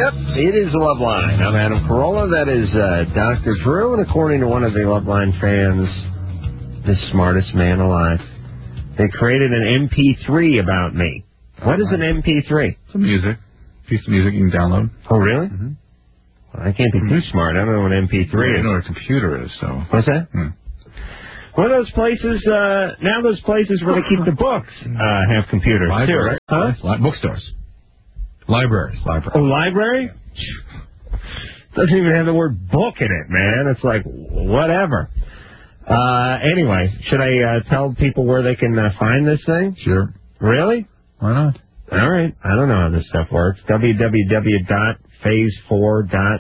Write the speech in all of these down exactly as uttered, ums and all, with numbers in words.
Yep, it is Loveline. I'm Adam Carolla. That is uh, Doctor Drew, and according to one of the Loveline fans, the smartest man alive. They created an M P three about me. What is an M P three? Some music. Piece of music you can download. Oh, really? Mm-hmm. Well, I can't be too smart. I don't know what M P three yeah, is. I know what a computer is, so. What's that? Hmm. One of those places, uh, now those places where they keep the books uh, have computers, Library. too, right? Huh? Li- bookstores. Libraries. Library. Oh, library? Doesn't even have the word book in it, man. It's like, whatever. Uh, anyway, should I uh, tell people where they can uh, find this thing? Sure. Really? Why not? All right. I don't know how this stuff works. w w w dot phase four dot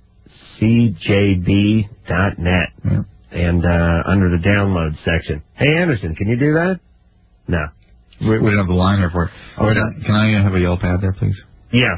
c j b dot net. Yeah. And uh, under the download section. Hey, Anderson, can you do that? No. We, we don't have the line here for it. Oh, wait, uh, can I uh, have a yellow pad there, please? Yeah.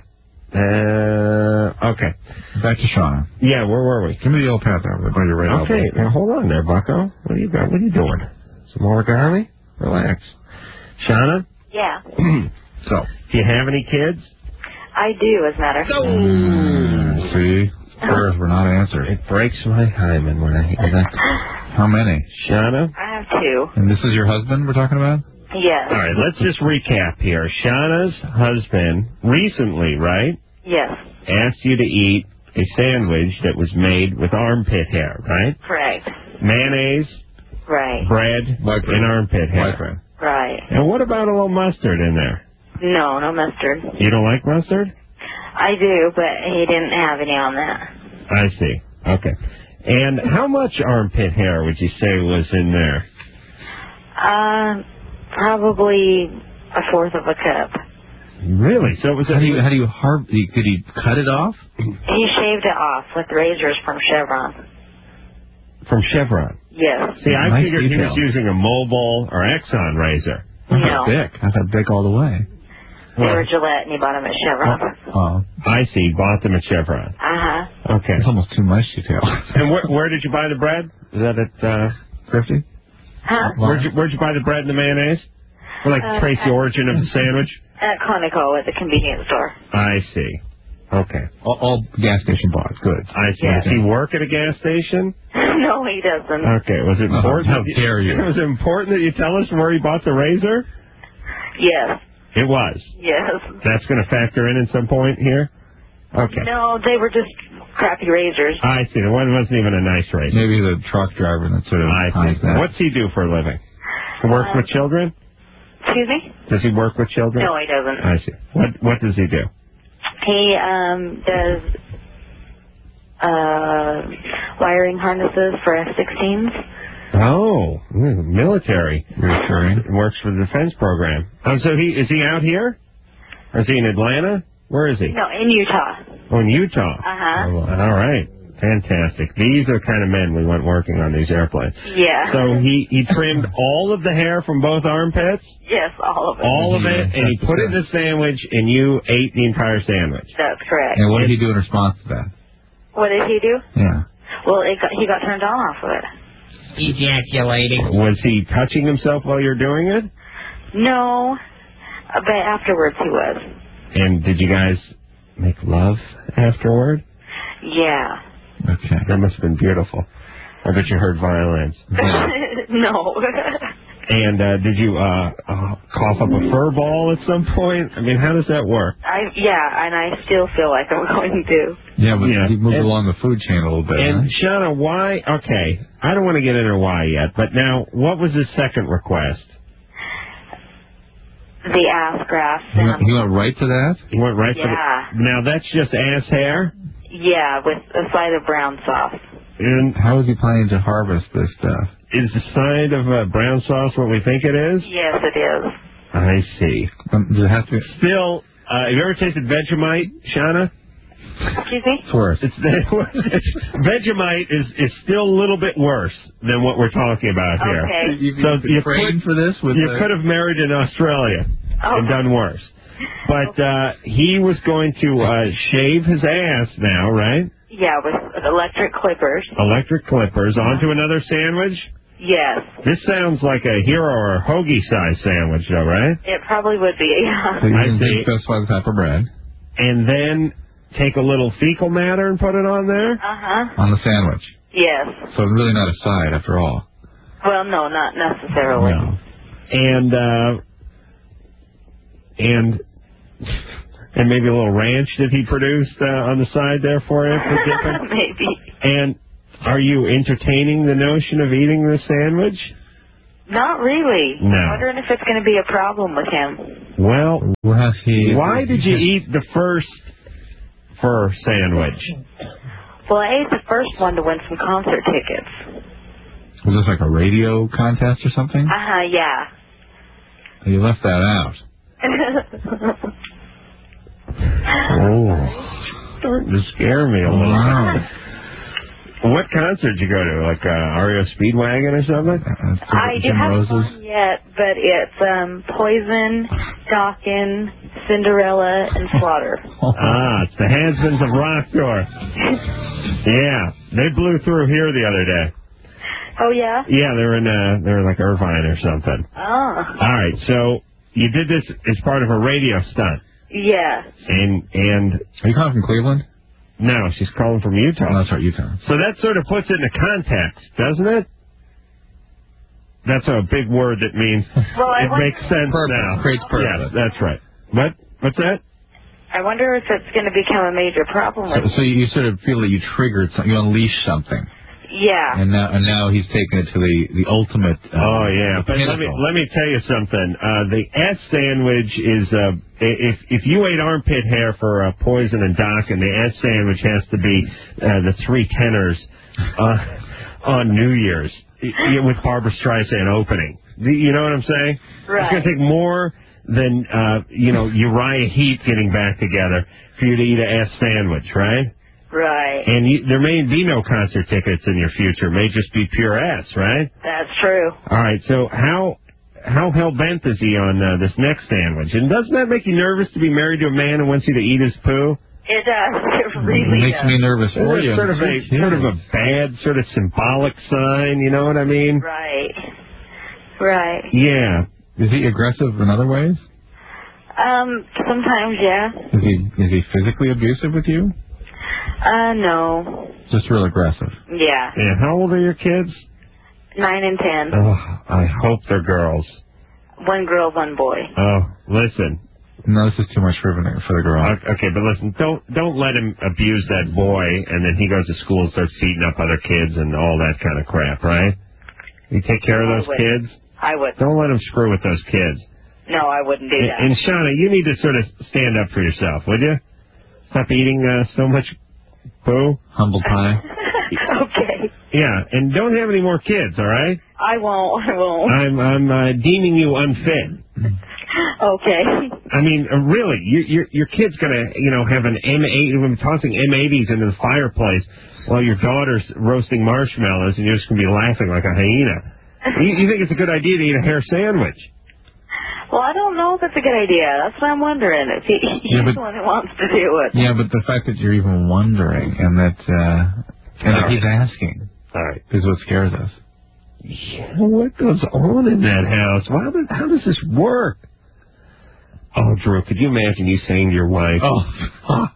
Uh, okay. Back to Shauna. Yeah, where were we? Give me the yellow pad there. By your right Okay, now hold on there, Bucko. What are you got? What are you doing? Some more origami? Relax. Shauna? Yeah. So, do you have any kids? I do, as a matter of fact. Mm, see? Prayers were not answered. It breaks my hymen when I hear that. How many? Shauna? I have two. And this is your husband we're talking about? Yes. All right, let's just recap here. Shauna's husband recently, right? Yes. Asked you to eat a sandwich that was made with armpit hair, right? Correct. Mayonnaise, Right. bread, White bread. and armpit hair. White bread. Right. And what about a little mustard in there? No, no mustard. You don't like mustard? I do, but he didn't have any on that. I see. Okay. And how much armpit hair would you say was in there? Uh, probably a fourth of a cup. Really? So it was. How do you how do you harv? Did he cut it off? He shaved it off with razors from Chevron. From Chevron? Yes. See, I Nice figured detail. he was using a Mobile or Exxon razor. I No. thought Bic. I thought Bic all the way. They were Gillette, and he bought them at Chevron. Oh. I see. Bought them at Chevron. Uh-huh. Okay. It's almost too much detail. And where, where did you buy the bread? Is that at uh, Thrifty? Huh? Where'd you, where'd you buy the bread and the mayonnaise? We'd like to Uh, trace the at- origin of the sandwich. At Conoco at the convenience store. I see. Okay. All, all gas station bought. Good. I see. Yeah. Does he work at a gas station? No, he doesn't. Okay. Was it Oh, important? how that dare you. Was it important that you tell us where he bought the razor? Yes. It was. Yes. That's going to factor in at some point here? Okay. No, they were just crappy razors. I see. The one wasn't even a nice razor. Maybe the truck driver that sort of I hides see. that. What's he do for a living? He works Uh, with children? Excuse me? Does he work with children? No, he doesn't. I see. What What does he do? He um does uh wiring harnesses for F sixteens. Oh, mm, military. Reassuring. Works for the defense program. Oh, so he is he out here? Or is he in Atlanta? Where is he? No, in Utah. Oh, in Utah. Uh-huh. Oh, all right. Fantastic. These are the kind of men we want working on these airplanes. Yeah. So he, he trimmed all of the hair from both armpits? Yes, all of it. All of it, Yeah, and he that's put it in correct. a sandwich, and you ate the entire sandwich. That's correct. And what did he do in response to that? What did he do? Yeah. Well, it got, he got turned on off of it. Ejaculating. Was he touching himself while you're doing it? No, but afterwards he was. And did you guys make love afterward? Yeah. Okay. That must have been beautiful. I bet you heard violins. No. And uh, did you uh, uh, cough up a fur ball at some point? I mean, how does that work? I yeah, and I still feel like I'm going to. Yeah, but Yeah. he moved And- along the food chain a little bit. And huh? Shauna, why? Okay, I don't want to get into why yet, but now, what was his second request? The ass graft. He went, he went right to that? He went right for Yeah. the. Now that's just ass hair. Yeah, with a side of brown sauce. And How is he planning to harvest this stuff? is the side of uh, brown sauce what we think it is? Yes, it is. I see. Um, does it have to? Still, uh, have you ever tasted Vegemite, Shauna? Excuse me? It's worse. It's Vegemite is is still a little bit worse than what we're talking about here. Okay. You, So you trained could- for this with You the- could have married in Australia Oh. and done worse. But uh, he was going to uh, shave his ass now, right? Yeah, with electric clippers. Electric clippers onto another sandwich. Yes. This sounds like a hero or hoagie size sandwich, though, right? It probably would be. So you I didn't see. specify the type of bread. And then take a little fecal matter and put it on there? Uh-huh. On the sandwich. Yes. So really not a side after all. Well, no, not necessarily. No. And, uh, and, and maybe a little ranch that he produced uh, on the side there for you for dipping? Maybe. And are you entertaining the notion of eating this sandwich? Not really. No. I'm wondering if it's going to be a problem with him. Well, Well, has he, why did you eat the first fur sandwich? Well, I ate the first one to win some concert tickets. Was this like a radio contest or something? Uh-huh, yeah. You left that out. Oh, starting to scare me a little Wow. bit. What concert did you go to? Like uh, R E O Speedwagon or something? Uh, I do Jim have Rose's? one yet, but it's um, Poison, Dokken, Cinderella, and Slaughter. Ah, it's the Hansmans of Rockdor. Yeah, they blew through here the other day. Oh, yeah? Yeah, they're in uh, they're in like Irvine or something. Oh. All right, so you did this as part of a radio stunt, Yeah. and and Are you calling from Cleveland? no, she's calling from Utah. Oh, that's right, Utah. So that sort of puts it into context, doesn't it? That's a big word that means Well, I it wonder- makes sense Purpose. now. Creates purpose. Yes, that's right. What? What's that? I wonder if it's going to become a major problem So, with so you sort of feel that you triggered something, you unleashed something. Yeah. And now, and now he's taken it to the the ultimate. Uh, Oh yeah, but pinnacle. let me let me tell you something. Uh, the S sandwich is uh, if if you ate armpit hair for uh, Poison and Doc, and the S sandwich has to be uh, the three tenors uh, on New Year's y- with Barbra Streisand opening. Do you know what I'm saying? Right. It's going to take more than uh, you know Uriah Heep getting back together for you to eat a S sandwich, right? Right. And you, there may be no concert tickets in your future. It may just be pure ass, right? That's true. All right. So how how hell bent is he on uh, this next sandwich? And doesn't that make you nervous to be married to a man who wants you to eat his poo? It does. It It really makes does. me nervous for Isn't you. it sort of a sort of a bad, sort of symbolic sign? You know what I mean? Right. Right. Yeah. Is he aggressive in other ways? Um, sometimes, yeah. Is he is he physically abusive with you? Uh, no. Just real aggressive. Yeah. And how old are your kids? Nine and ten. Oh, I hope they're girls. One girl, one boy. Oh, listen. No, this is too much for the for the girl. Okay, but listen, don't don't let him abuse that boy, and then he goes to school and starts beating up other kids and all that kind of crap, right? You take care of I those would. kids. I would. Don't let him screw with those kids. No, I wouldn't do And, that. and Shauna, you need to sort of stand up for yourself, would you? Stop eating uh, so much poo. Humble pie. Okay. Yeah, and don't have any more kids, all right? I won't. I won't. I'm I'm uh, deeming you unfit. Okay. I mean, uh, really, you, your your kid's gonna, you know, have an M eighty, tossing M eighties into the fireplace while your daughter's roasting marshmallows, and you're just gonna be laughing like a hyena. You, you think it's a good idea to eat a hair sandwich? Well, I don't know if it's a good idea. That's what I'm wondering. If he, he's Yeah, but- the one who wants to do it. Yeah, but the fact that you're even wondering and that uh, and that he's asking All right. is what scares us. Yeah, what goes on in that house? How does, how does this work? Oh, Drew, could you imagine you saying to your wife, Oh,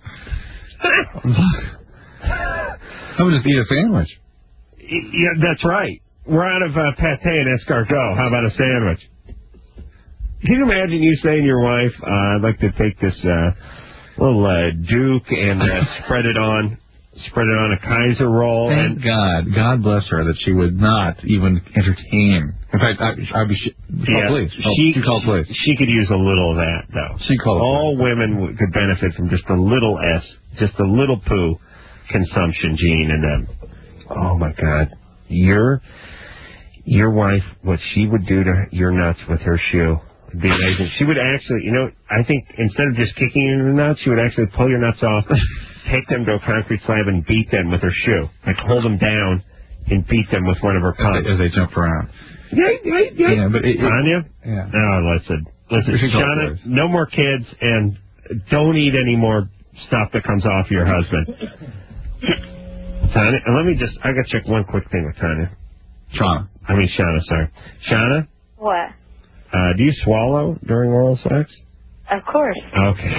I would just eat a sandwich. yeah, that's right. We're out of uh, pate and escargot. How about a sandwich? Can you imagine you saying to your wife, uh, I'd like to take this uh, little uh, Duke and uh, spread it on, spread it on a Kaiser roll, Thank and God, God bless her, that she would not even entertain. In fact, I, I'd be sh- call yeah, police. Call, she she call police. she could use a little of that though. She called. All women w- could benefit from just a little S, just a little poo consumption gene in them. Oh my God, your your wife, what she would do to your nuts with her shoe would be amazing. She would actually, you know, I think instead of just kicking you in the nuts, she would actually pull your nuts off, take them to a concrete slab and beat them with her shoe, like hold them down and beat them with one of her as pumps. they, as they jump around. Yeah, yeah, yeah. Yeah, but it, it, Tanya? yeah. No, listen. Listen, We should call Shauna, police. no more kids, and don't eat any more stuff that comes off your husband. Tanya, and let me just, I got to check one quick thing with Tanya. Shauna. I mean, Shauna, sorry. Shauna, What? uh, do you swallow during oral sex? Of course. Okay.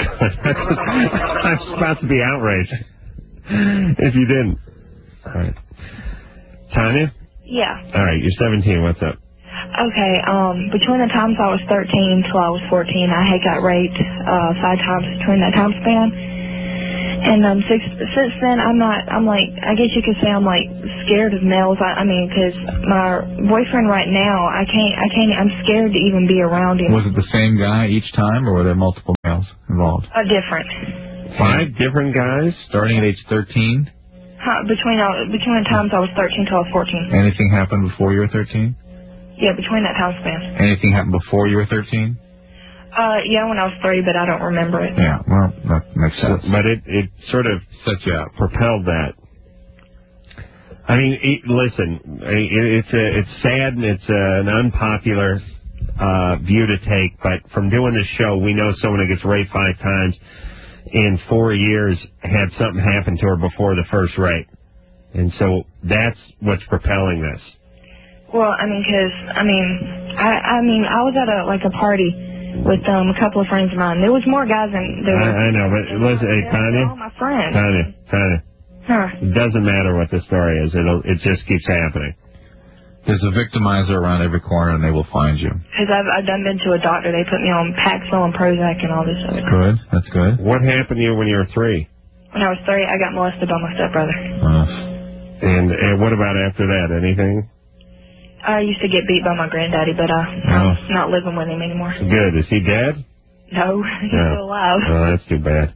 I was about to be outraged if you didn't. All right. Tanya? Yeah. All right, you're seventeen. What's up? Okay, um, between the times I was thirteen till I was fourteen, I had got raped uh, five times between that time span. And um, six, since then, I'm not, I'm like, I guess you could say I'm like scared of males. I, I mean, because my boyfriend right now, I can't, I can't, I'm scared to even be around him. Was it the same guy each time, or were there multiple males involved? Uh, different. Five different guys? Starting at age thirteen? Huh, between, uh, between the times I was thirteen till I was fourteen. Anything happened before you were thirteen? Yeah, between that time span. Anything happened before you were thirteen? Uh, yeah, when I was three, but I don't remember it. Yeah, well, that makes sense. But it, it sort of sets you up. Propelled that. I mean, it, listen, it, it's a, it's sad and it's a, an unpopular uh, view to take, but from doing this show, we know someone that gets raped five times in four years had something happen to her before the first rape. And so that's what's propelling this. Well, I mean, because, I mean, I, I mean, I was at a, like a party with um, a couple of friends of mine. There was more guys than there I, was. I know, but listen, hey, Tanya. All my friends. Tanya, Tanya. Huh. It doesn't matter what the story is. It'll, it just keeps happening. There's a victimizer around every corner, and they will find you. Because I've, I've done been to a doctor. They put me on Paxil and Prozac and all this other stuff. Good. That's good. What happened to you when you were three? When I was three, I got molested by my stepbrother. Uh, and, and what about after that? Anything? I used to get beat by my granddaddy, but uh, I'm not living with him anymore. Good. Is he dead? No, he's No. still alive. Oh, that's too bad.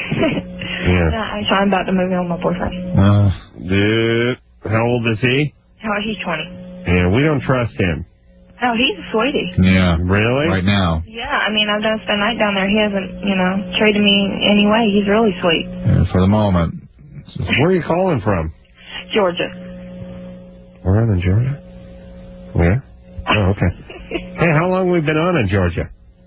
Yeah. No, actually, I'm about to move in with my boyfriend. uh, Dude, how old is he? Oh, he's twenty. Yeah, we don't trust him. Oh, he's a sweetie. yeah. Really? Right now. Yeah, I mean, I've done spend night down there. He hasn't, you know, treated me any way. He's really sweet. Yeah, for the moment. Where are you calling from? Georgia. We're on in Georgia? Where? Oh, okay. Hey, how long have we been on in Georgia?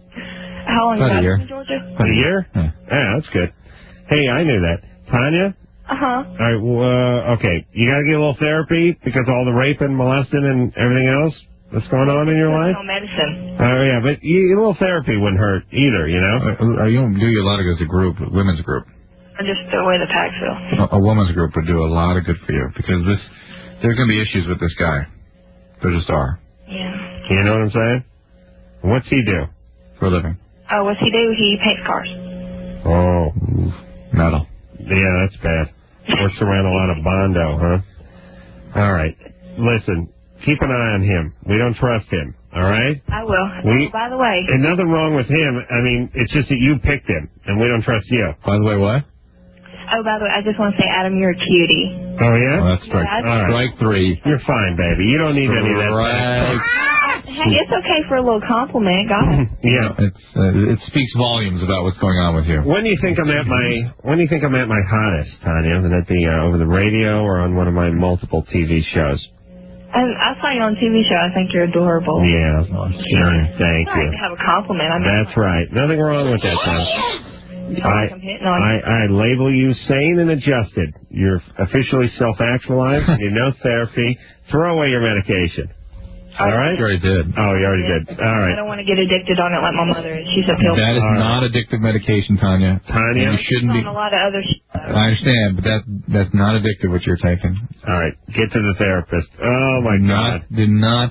How long About a have you year. been in Georgia? A year? Yeah. Yeah, that's good. Hey, I knew that. Tanya? Uh-huh. All right, well, uh, okay. You got to get a little therapy because of all the raping, molesting, and everything else that's going on in your life? No medicine. Oh, yeah, but you, a little therapy wouldn't hurt either, you know? Uh, you don't do a lot of good as a group, a women's group. I just throw away the Paxil. A, a woman's group would do a lot of good for you because this, there's going to be issues with this guy. There just are. Yeah. You know what I'm saying? What's he do? For a living. Oh, what's he do? He paints cars. Oh, Metal. yeah, that's bad. Works around a lot of Bondo, huh? All right. Listen, keep an eye on him. We don't trust him, all right? I will. We- Oh, by the way. And nothing wrong with him. I mean, it's just that you picked him, and we don't trust you. By the way, what? Oh, by the way, I just want to say, Adam, you're a cutie. Oh, yeah? Oh, that's strike, Yeah, I- All right. strike three. You're fine, baby. You don't need any of that. Right. Hey, it's okay for a little compliment, God. Yeah. It's, uh, it speaks volumes about what's going on with you. When do you think I'm at my When do you think I'm at my hottest, Tanya? Is it at the uh, over the radio or on one of my multiple T V shows? I, I saw you on a T V show. I think you're adorable. Yeah. Sure. Thank I you. like to have a compliment. I mean, That's right. Nothing wrong with that, Tanya. you feel I, like I'm hitting on I, you. I label you sane and adjusted. You're officially self-actualized. You know therapy. Throw away your medication. All right? You already did. Oh, you already did. All I right. don't want to get addicted on it like my mother is. She's a pill. That is All right. not addictive medication, Tanya. Tanya? And you shouldn't be. on a lot of other shit. I understand, but that that's not addictive what you're taking. All right. Get to the therapist. Oh, my do God. not, do not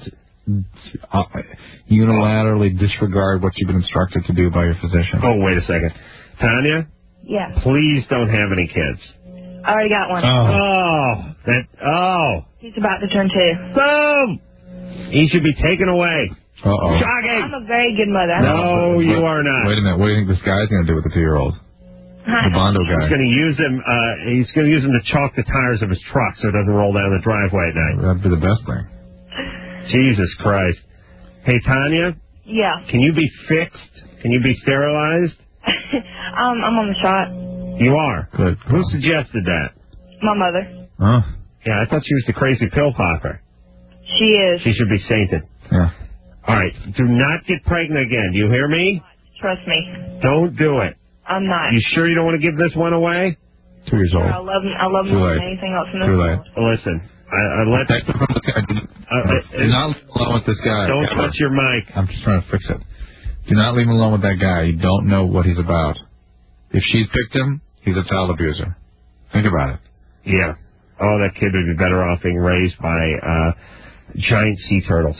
uh, unilaterally disregard what you've been instructed to do by your physician. Oh, wait a second. Tanya, Yeah. please don't have any kids. I already got one. Oh. Oh, that, oh. He's about to turn two. Boom! He should be taken away. Uh-oh. Shocking! I'm a very good mother. No, But- you but- are not. Wait a minute. What do you think this guy's going to do with the two-year-old? The Bondo He's guy. going to use him. Uh, he's going to use him to chalk the tires of his truck so it doesn't roll down the driveway at night. That'd be the best thing. Jesus Christ! Hey, Tanya, Yeah. can you be fixed? Can you be sterilized? um, I'm on the shot. You are. Good. Who suggested that? My mother. Huh? Yeah, I thought she was the crazy pill popper. She is. She should be sainted. Yeah. All right, do not get pregnant again. Do you hear me? Trust me. Don't do it. I'm not. You sure you don't want to give this one away? Two years I old. love I love Too more late. than anything else in this Too world. late. Listen, I, I let. Protect her from the guy. Uh, uh, Do not let alone with this guy. Don't ever. touch your mic. I'm just trying to fix it. Do not leave him alone with that guy. You don't know what he's about. If she's picked him, he's a child abuser. Think about it. Yeah. Oh, that kid would be better off being raised by uh, giant sea turtles.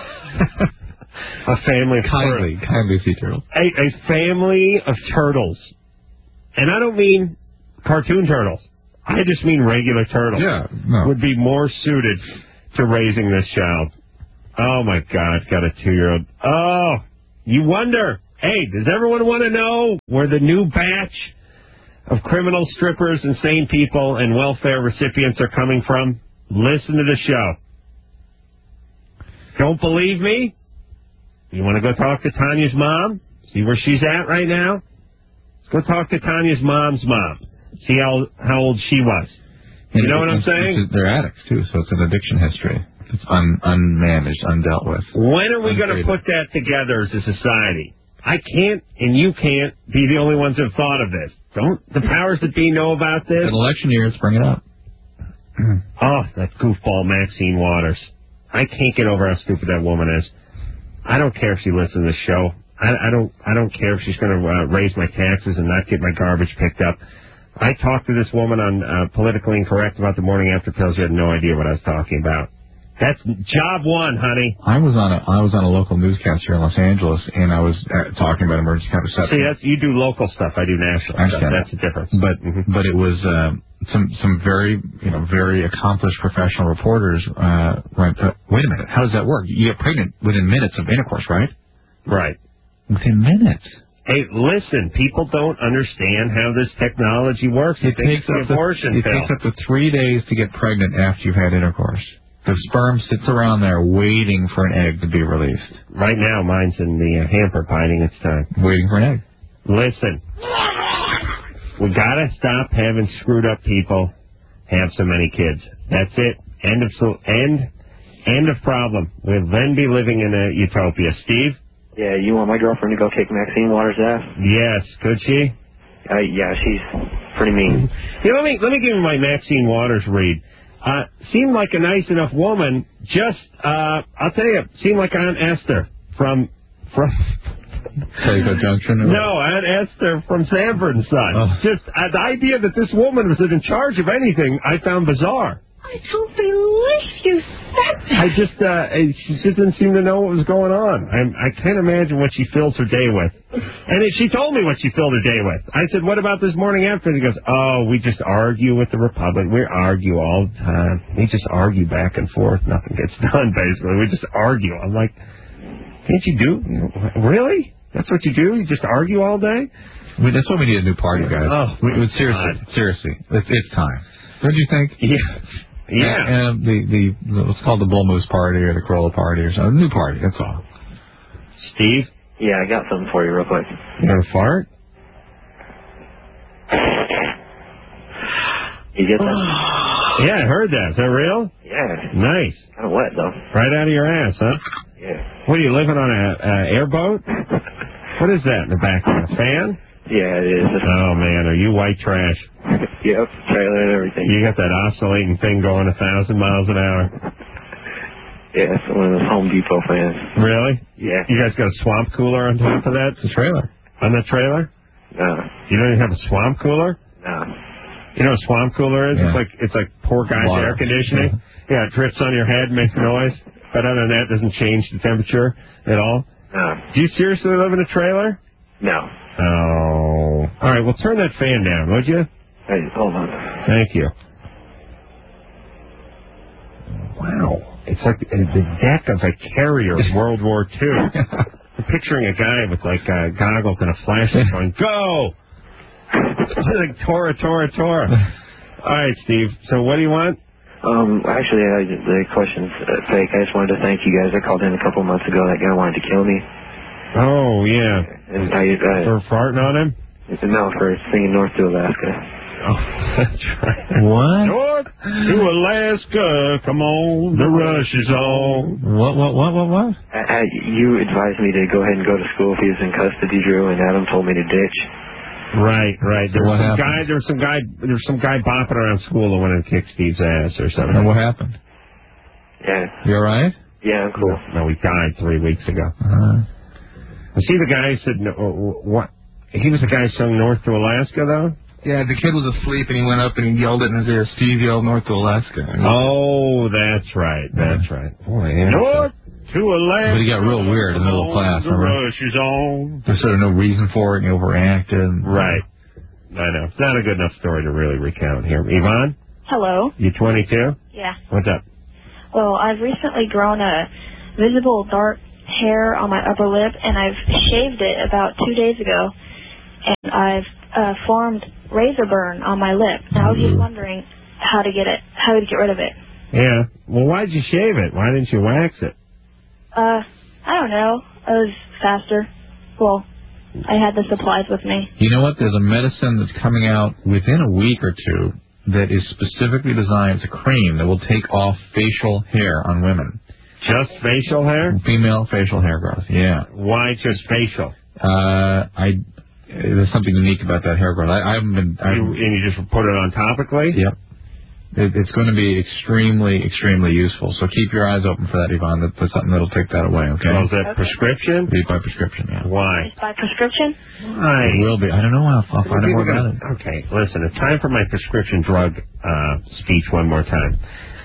A family of kindly, turtles. kindly sea turtles. A, a family of turtles. And I don't mean cartoon turtles. I just mean regular turtles. Yeah, no. Would be more suited to raising this child. Oh, my God. Got a two-year-old. Oh, you wonder. Hey, does everyone want to know where the new batch of criminal strippers, insane people, and welfare recipients are coming from? Listen to the show. Don't believe me? You want to go talk to Tanya's mom? See where she's at right now? Let's go talk to Tanya's mom's mom. See how how old she was. You and know what I'm it's, saying? It's, they're addicts, too, so it's an addiction history. It's un, unmanaged, undealt with. When are we going to put that together as a society? I can't, and you can't, be the only ones who have thought of this. Don't the powers that be know about this? At election years, bring it up. Oh, that goofball Maxine Waters. I can't get over how stupid that woman is. I don't care if she listens to the show. I, I don't I don't care if she's going to uh, raise my taxes and not get my garbage picked up. I talked to this woman on uh, Politically Incorrect about the morning after pills. She had no idea what I was talking about. That's job one, honey. I was on a I was on a local newscast here in Los Angeles, and I was uh, talking about emergency contraception. See, that's, you do local stuff. I do national I stuff. That's the difference. But mm-hmm. but it was uh, some some very you know very accomplished professional reporters uh, went. Uh, Wait a minute, how does that work? You get pregnant within minutes of intercourse, right? Right. Within minutes. Hey, listen, people don't understand how this technology works. It, it takes an up abortion to, It pill. takes up to three days to get pregnant after you've had intercourse. The sperm sits around there waiting for an egg to be released. Right now, mine's in the uh, hamper biding its time. Waiting for an egg. Listen, we gotta stop having screwed up people have so many kids. That's it. End of so end. End of problem. We'll then be living in a utopia. Steve? Yeah, you want my girlfriend to go kick Maxine Waters' ass? Yes. Could she? Uh, yeah, she's pretty mean. Yeah, let me let me give you my Maxine Waters read. Uh, seemed like a nice enough woman. Just, uh, I'll tell you, seemed like Aunt Esther from from. Clayco Junction. Or no, Aunt Esther from Sanford and Son. Oh. Just uh, the idea that this woman was in charge of anything, I found bizarre. I don't believe you said that. I just, uh, she just didn't seem to know what was going on. I, I can't imagine what she fills her day with. And it, she told me what she filled her day with. I said, what about this morning after? And he goes, oh, we just argue with the Republic. We argue all the time. We just argue back and forth. Nothing gets done, basically. We just argue. I'm like, can't you do? Really? That's what you do? You just argue all day? I mean, that's why we need a new party, guys. Oh, we, we, seriously, God. seriously. It's, it's time. Don't you think? Yeah. Yeah. Uh, the, the, the, what's called the Bull Moose Party or the Corolla Party or something. New party, that's all. Steve? Yeah, I got something for you real quick. You gonna fart? You get that? Yeah, I heard that. Is that real? Yeah. Nice. Kind of wet, though. Right out of your ass, huh? Yeah. What, are you living on a, a airboat? What is that in the background? A fan? Yeah, it is. Oh, man, are you white trash? Yep, trailer and everything. You got that oscillating thing going a thousand miles an hour. Yeah, it's one of those Home Depot fans. Really? Yeah. You guys got a swamp cooler on top of that? It's a trailer. On the trailer? No. You don't even have a swamp cooler? No. You know what a swamp cooler is? Yeah. It's like it's like poor guy's Water. air conditioning. Yeah, it drips on your head, makes noise. But other than that, it doesn't change the temperature at all. No. Do you seriously live in a trailer? No. Oh. All right, well, turn that fan down, would you? Hey, hold on. Thank you. Wow. It's like the deck of a carrier in World War Two. I'm picturing a guy with, like, uh, goggles and a flashlight going, go! Like, Tora, Tora, Tora. All right, Steve. So what do you want? Um, actually, I, the question's uh, fake. I just wanted to thank you guys. I called in a couple months ago. That guy wanted to kill me. Oh, yeah. And I, uh, For farting on him? no, for singing North to Alaska. Oh, that's right. What? North to Alaska, come on, the rush is on. What, what, what, what, what? I, I, you advised me to go ahead and go to school if he was in custody, Drew, and Adam told me to ditch. Right, right. There So was what some happened? guy. There was some guy. There was some guy bopping around school that went and kicked Steve's ass or something. And what happened? Yeah. You all right? Yeah, I'm cool. No, he died three weeks ago. Uh, Was he the guy who said, no, what? He was the guy who sung North to Alaska, though? Yeah, the kid was asleep, and he went up and he yelled it in his ear. Steve yelled North to Alaska. Oh, that's right. That's yeah. right. Boy, yeah. North to Alaska. But he got real weird in the middle of class. The rush is on. There's sort of no reason for it, and he overreacted. Right. I know. It's not a good enough story to really recount here. Yvonne? Hello. You twenty-two? Yeah. What's up? Well, I've recently grown a visible dark hair on my upper lip, and I've shaved it about two days ago, and I've uh, formed razor burn on my lip. And I was just wondering how to get it, how to get rid of it. Yeah. Well, why'd you shave it? Why didn't you wax it? Uh, I don't know. It was faster. Well, I had the supplies with me. You know what? There's a medicine that's coming out within a week or two that is specifically designed. It's a cream that will take off facial hair on women. Just facial hair? Female facial hair growth, yeah. Why just facial? Uh, I there's something unique about that hair growth. I, I haven't been. I you, and you just put it on topically? Yep. It, it's going to be extremely, extremely useful. So keep your eyes open for that, Yvonne. That, that's something that'll take that away. Okay. Oh, is that okay. prescription? Be by prescription. Yeah. Why? It's by prescription? Why? It will be. I don't know. I'll, I'll find out more about it. Okay. Listen. It's time for my prescription drug uh, speech one more time.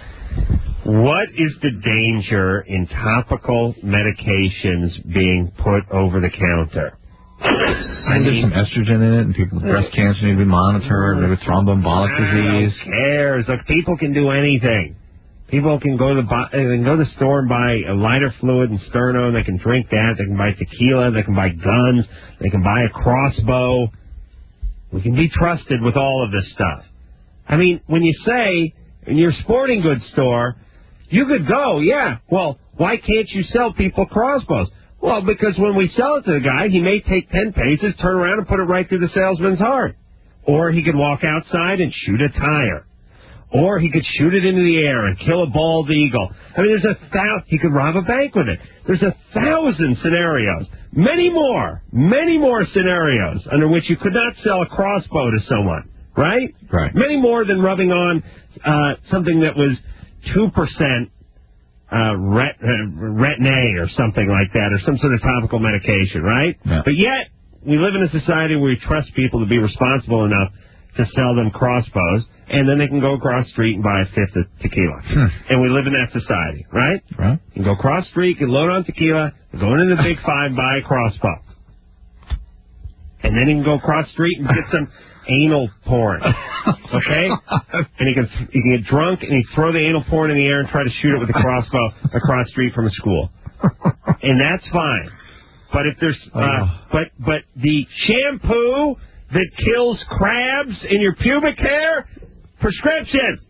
What is the danger in topical medications being put over the counter? I think there's some estrogen in it, and people with breast cancer need to be monitored, maybe thromboembolic disease. Who cares? Look, people can do anything. People can go to the they can go to the store and buy a lighter fluid and sterno. They can drink that. They can buy tequila. They can buy guns. They can buy a crossbow. We can be trusted with all of this stuff. I mean, when you say in your sporting goods store, you could go, yeah, well, why can't you sell people crossbows? Well, because when we sell it to the guy, he may take ten paces, turn around, and put it right through the salesman's heart. Or he could walk outside and shoot a tire. Or he could shoot it into the air and kill a bald eagle. I mean, there's a thousand. He could rob a bank with it. There's a thousand scenarios. Many more, many more scenarios under which you could not sell a crossbow to someone, right? Right. Many more than rubbing on uh, something that was two percent Uh, ret, uh, Retin-A or something like that, or some sort of topical medication, right? Yeah. But yet, we live in a society where we trust people to be responsible enough to sell them crossbows, and then they can go across the street and buy a fifth of tequila. Hmm. And we live in that society, right? Right. You can go across the street, you can load on tequila, go into the Big Five, buy a crossbow. And then you can go across the street and get some anal porn, okay? And he can he can get drunk and he throw the anal porn in the air and try to shoot it with a crossbow across the street from a school, and that's fine. But if there's uh, oh. but but the shampoo that kills crabs in your pubic hair, prescription.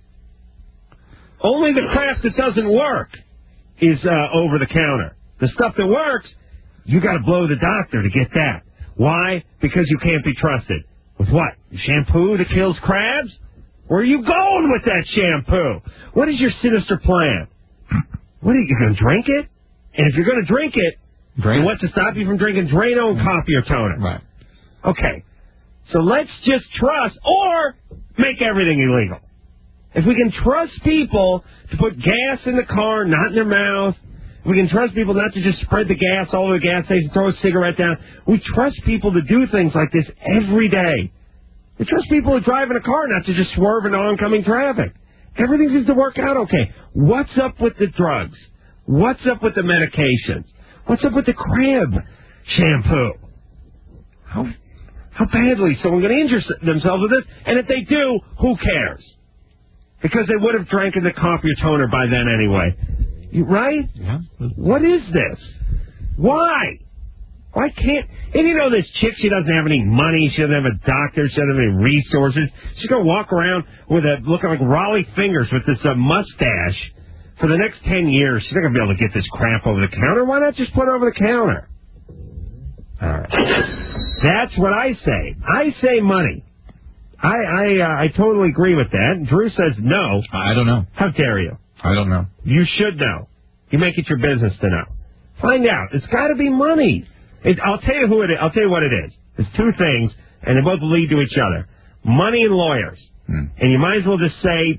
Only the crap that doesn't work is uh, over the counter. The stuff that works, you got to blow the doctor to get that. Why? Because you can't be trusted. With what? Shampoo that kills crabs? Where are you going with that shampoo? What is your sinister plan? What are you, you going to drink it? And if you're going to drink it, Drain. what's to stop you from drinking Drano and copier toner? Right. Okay. So let's just trust or make everything illegal. If we can trust people to put gas in the car, not in their mouth, we can trust people not to just spread the gas all over the gas station, throw a cigarette down. We trust people to do things like this every day. We trust people to drive in a car not to just swerve into oncoming traffic. Everything seems to work out okay. What's up with the drugs? What's up with the medications? What's up with the crab shampoo? How how badly is someone going to injure themselves with this? And if they do, who cares? Because they would have drank in the copier toner by then anyway. You, right? Yeah. What is this? Why? Why can't... And you know this chick, she doesn't have any money, she doesn't have a doctor, she doesn't have any resources. She's going to walk around with a looking like Raleigh Fingers with this uh, mustache for the next ten years. She's not going to be able to get this crap over the counter. Why not just put it over the counter? All right. That's what I say. I say money. I I, uh, I totally agree with that. Drew says no. I don't know. How dare you? I don't know. You should know. You make it your business to know. Find out. It's got to be money. It, I'll tell you who it is. I'll tell you what it is. It's two things, and they both lead to each other. Money and lawyers. Hmm. And you might as well just say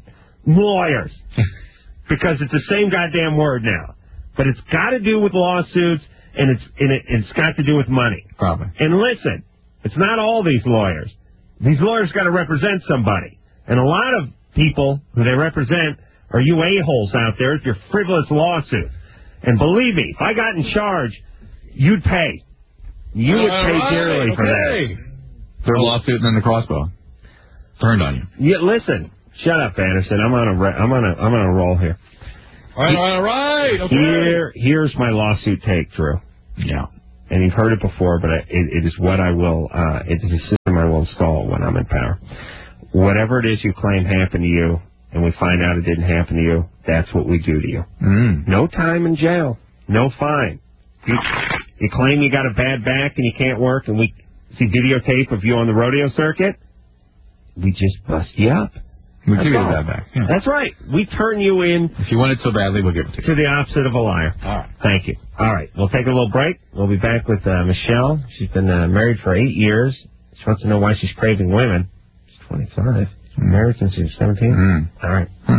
lawyers. Because it's the same goddamn word now. But it's got to do with lawsuits, and it's and it, it's got to do with money. Probably. And listen, it's not all these lawyers. These lawyers got to represent somebody. And a lot of people who they represent are you a-holes out there with your frivolous lawsuit. And believe me, if I got in charge, you'd pay. You would pay right, dearly okay. for that. Throw a lawsuit and then the crossbow turned on you. Yeah, listen. Shut up, Anderson. I'm on a re- I'm on a I'm on a roll here. All right, all right. Okay. Here, here's my lawsuit take, Drew. Yeah. And you've heard it before, but I, it, it is what I will. Uh, it is a system I will install when I'm in power. Whatever it is you claim happened to you, and we find out it didn't happen to you, that's what we do to you. Mm. No time in jail. No fine. You, you claim you got a bad back and you can't work, and we see videotape of you on the rodeo circuit, we just bust you up. We That's give you all. that back. Yeah. That's right. We turn you in. If you want it so badly, we'll give it to you. To the opposite of a liar. All right. Thank you. All right. We'll take a little break. We'll be back with uh, Michelle. She's been uh, married for eight years. She wants to know why she's craving women. She's twenty-five. Married since she was seventeen. Mm. All right. Hmm.